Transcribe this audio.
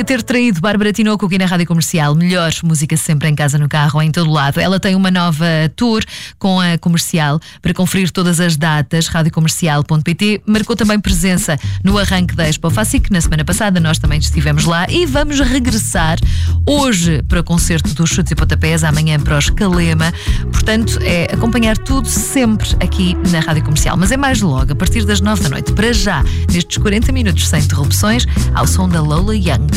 ter traído Bárbara Tinoco aqui na Rádio Comercial. Melhor música sempre em casa, no carro, em todo lado. Ela tem uma nova tour com a Comercial. Para conferir todas as datas, radiocomercial.pt. Marcou também presença no arranque da Expo Facic. Na semana passada nós também estivemos lá e vamos regressar hoje para o concerto dos Chutes e Pontapés, amanhã para os Calema. Portanto, é acompanhar tudo sempre aqui na Rádio Comercial. Mas é mais logo, a partir das 9 da noite. Para já, nestes 40 minutos sem interrupções, ao som da Lola Young.